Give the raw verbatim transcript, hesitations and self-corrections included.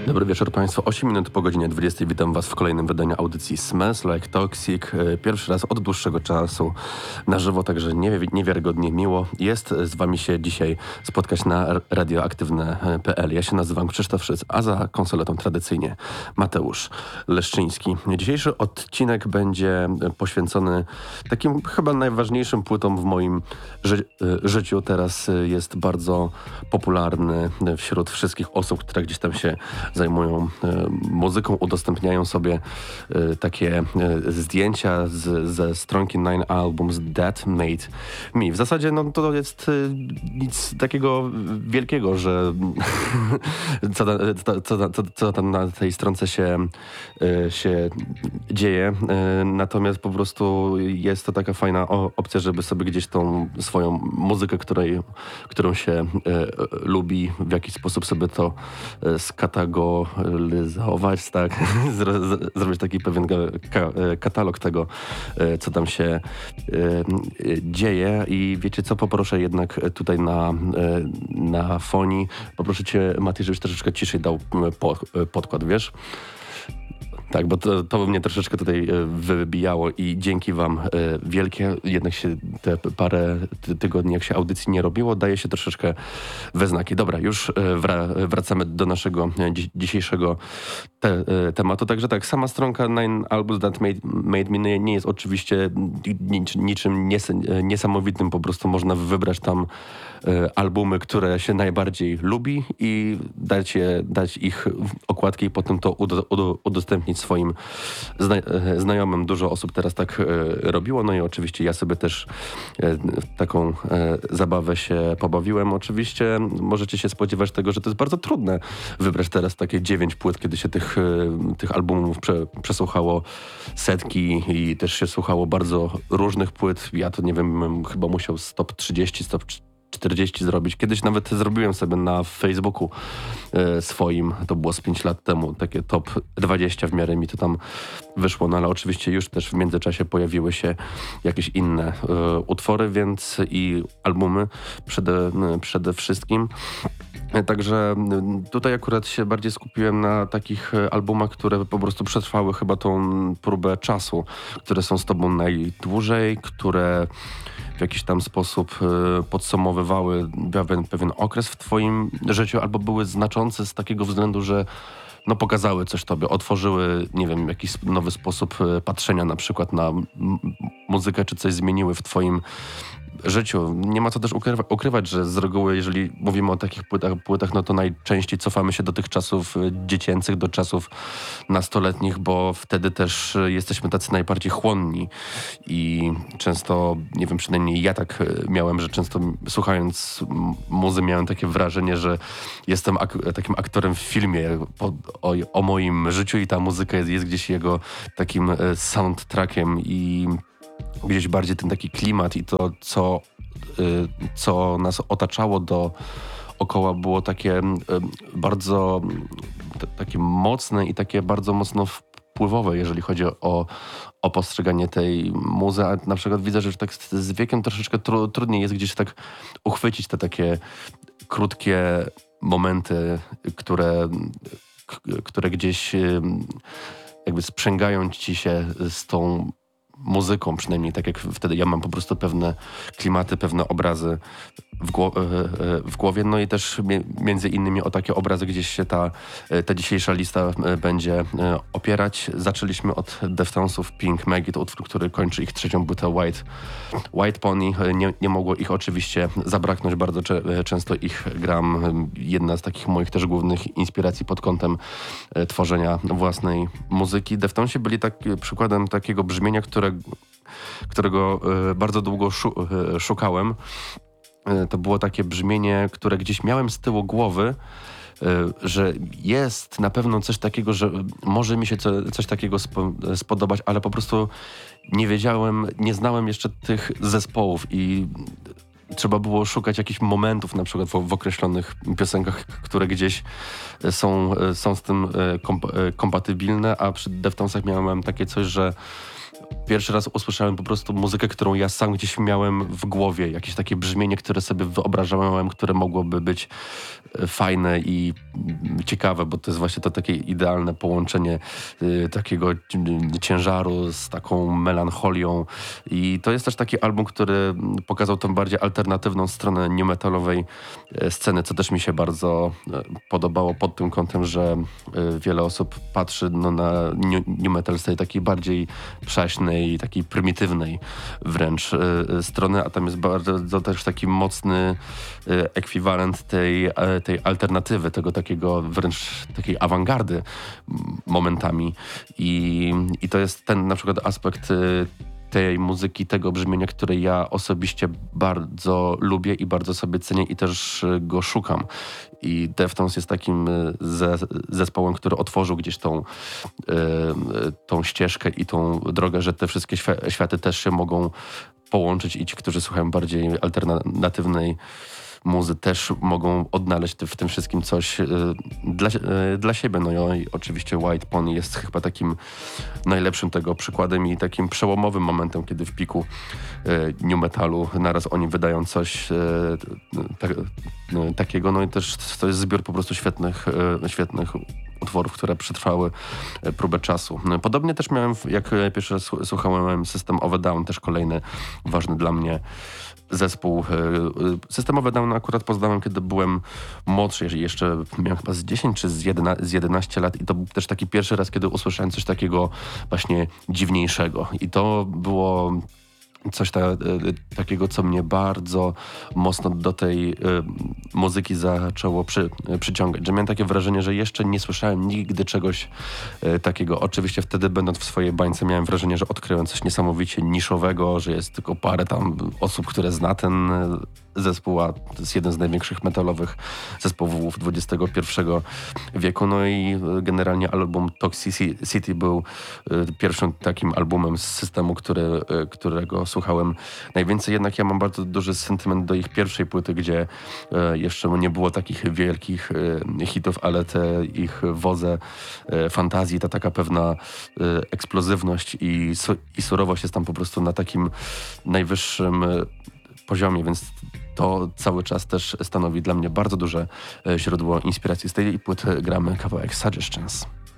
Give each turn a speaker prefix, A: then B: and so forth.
A: Dobry wieczór Państwu. osiem minut po godzinie dwudziestej. Witam Was w kolejnym wydaniu audycji Smells Like Toxic. Pierwszy raz od dłuższego czasu na żywo, także niewi- niewiarygodnie miło jest z Wami się dzisiaj spotkać na radioaktywne kropka p l. Ja się nazywam Krzysztof Szyc, a za konsoletą tradycyjnie Mateusz Leszczyński. Dzisiejszy odcinek będzie poświęcony takim chyba najważniejszym płytom w moim ży- życiu. Teraz jest bardzo popularny wśród wszystkich osób, które gdzieś tam się zajmują e, muzyką, udostępniają sobie e, takie e, zdjęcia z, ze stronki Nine Albums That Made Me. W zasadzie no, to jest e, nic takiego wielkiego, że co, co, co, co, co tam na tej stronce się, e, się dzieje. E, natomiast po prostu jest to taka fajna o, opcja, żeby sobie gdzieś tą swoją muzykę, której, którą się e, lubi, w jakiś sposób sobie to e, skatagoryzować, tak, zrobić taki pewien ka- katalog tego, co tam się dzieje. I wiecie co, poproszę jednak tutaj na, na fonii, poproszę Cię, Mati, żebyś troszeczkę ciszej dał podkład, wiesz? Tak, bo to, to by mnie troszeczkę tutaj wybijało i dzięki Wam wielkie. Jednak się te parę tygodni, jak się audycji nie robiło, daje się troszeczkę we znaki. Dobra, już wra- wracamy do naszego dzi- dzisiejszego te- tematu. Także tak, sama stronka Nine Albums That Made, made Me nie, nie jest oczywiście nic, niczym nies- niesamowitym. Po prostu można wybrać tam albumy, które się najbardziej lubi i dać, je, dać ich okładki i potem to ud- ud- udostępnić swoim zna- znajomym. Dużo osób teraz tak e, robiło, no i oczywiście ja sobie też e, w taką e, zabawę się pobawiłem. Oczywiście możecie się spodziewać tego, że to jest bardzo trudne wybrać teraz takie dziewięć płyt, kiedy się tych, e, tych albumów prze, przesłuchało setki i też się słuchało bardzo różnych płyt. Ja to nie wiem, chyba musiał stop trzydzieści, stop czterdzieści zrobić. Kiedyś nawet zrobiłem sobie na Facebooku e, swoim, to było z pięć lat temu, takie top dwadzieścia, w miarę mi to tam wyszło, no ale oczywiście już też w międzyczasie pojawiły się jakieś inne e, utwory, więc i albumy przede, przede wszystkim. Także tutaj akurat się bardziej skupiłem na takich albumach, które po prostu przetrwały chyba tą próbę czasu, które są z tobą najdłużej, które w jakiś tam sposób podsumowywały pewien, pewien okres w twoim życiu albo były znaczące z takiego względu, że no pokazały coś tobie, otworzyły, nie wiem, jakiś nowy sposób patrzenia na przykład na m- muzykę, czy coś zmieniły w twoim życiu. Nie ma co też ukrywa- ukrywać, że z reguły, jeżeli mówimy o takich płytach, płytach, no to najczęściej cofamy się do tych czasów dziecięcych, do czasów nastoletnich, bo wtedy też jesteśmy tacy najbardziej chłonni i często, nie wiem, przynajmniej ja tak miałem, że często słuchając muzy miałem takie wrażenie, że jestem ak- takim aktorem w filmie o, o, o moim życiu i ta muzyka jest, jest gdzieś jego takim soundtrackiem i gdzieś bardziej ten taki klimat i to, co, y, co nas otaczało dookoła, było takie y, bardzo t- takie mocne i takie bardzo mocno wpływowe, jeżeli chodzi o, o postrzeganie tej muzy. A na przykład widzę, że tak z, z wiekiem troszeczkę tru, trudniej jest gdzieś tak uchwycić te takie krótkie momenty, które, k- które gdzieś y, jakby sprzęgają ci się z tą muzyką, przynajmniej tak jak wtedy ja mam po prostu pewne klimaty, pewne obrazy w, gło- w głowie, no i też między innymi o takie obrazy gdzieś się ta, ta dzisiejsza lista będzie opierać. Zaczęliśmy od Deftonesów Pink Maggie, to utwór, który kończy ich trzecią płytę White, White Pony. Nie, nie mogło ich oczywiście zabraknąć, bardzo cze- często ich gram. Jedna z takich moich też głównych inspiracji pod kątem tworzenia własnej muzyki. Deftonesi byli tak, przykładem takiego brzmienia, które, którego bardzo długo szu- szukałem. To było takie brzmienie, które gdzieś miałem z tyłu głowy, że jest na pewno coś takiego, że może mi się co, coś takiego spo, spodobać, ale po prostu nie wiedziałem, nie znałem jeszcze tych zespołów i trzeba było szukać jakichś momentów na przykład w, w określonych piosenkach, które gdzieś są, są z tym komp- kompatybilne, a przy Deftonesach miałem takie coś, że pierwszy raz usłyszałem po prostu muzykę, którą ja sam gdzieś miałem w głowie, jakieś takie brzmienie, które sobie wyobrażałem, które mogłoby być fajne i ciekawe, bo to jest właśnie to takie idealne połączenie y, takiego ciężaru z taką melancholią i to jest też taki album, który pokazał tą bardziej alternatywną stronę new metalowej sceny, co też mi się bardzo podobało pod tym kątem, że wiele osób patrzy no, na new, new metal z tej takiej bardziej przaśnej, takiej prymitywnej wręcz strony, a tam jest bardzo też taki mocny ekwiwalent tej, tej alternatywy, tego takiego wręcz takiej awangardy momentami i, i to jest ten na przykład aspekt tej muzyki, tego brzmienia, które ja osobiście bardzo lubię i bardzo sobie cenię i też go szukam. I Deftones jest takim ze, zespołem, który otworzył gdzieś tą, y, tą ścieżkę i tą drogę, że te wszystkie świ- światy też się mogą połączyć i ci, którzy słuchają bardziej alternatywnej muzy też mogą odnaleźć w tym wszystkim coś y, dla, y, dla siebie. No i oczywiście White Pony jest chyba takim najlepszym tego przykładem i takim przełomowym momentem, kiedy w piku y, new metalu naraz oni wydają coś y, ta, y, takiego. No i też to jest zbiór po prostu świetnych, y, świetnych utworów, które przetrwały y, próbę czasu. No, podobnie też miałem, jak pierwszy raz słuchałem System of a Down, też kolejny ważny dla mnie zespół. System of a Down akurat poznałem, kiedy byłem młodszy, jeszcze miałem chyba z dziesięć czy z jedenaście lat i to był też taki pierwszy raz, kiedy usłyszałem coś takiego właśnie dziwniejszego. I to było coś ta, takiego, co mnie bardzo mocno do tej y, muzyki zaczęło przy, y, przyciągać. Że miałem takie wrażenie, że jeszcze nie słyszałem nigdy czegoś y, takiego. Oczywiście wtedy, będąc w swojej bańce, miałem wrażenie, że odkryłem coś niesamowicie niszowego, że jest tylko parę tam osób, które zna ten y, zespół, a to jest jeden z największych metalowych zespołów dwudziestego pierwszego wieku. No i y, generalnie album Toxicity był y, pierwszym takim albumem z systemu, który, y, którego słuchałem najwięcej, jednak ja mam bardzo duży sentyment do ich pierwszej płyty, gdzie e, jeszcze nie było takich wielkich e, hitów, ale te ich wodze e, fantazji, ta taka pewna e, eksplozywność i, su- i surowość jest tam po prostu na takim najwyższym e, poziomie, więc to cały czas też stanowi dla mnie bardzo duże e, źródło inspiracji. Z tej płyty gramy kawałek Suggestions.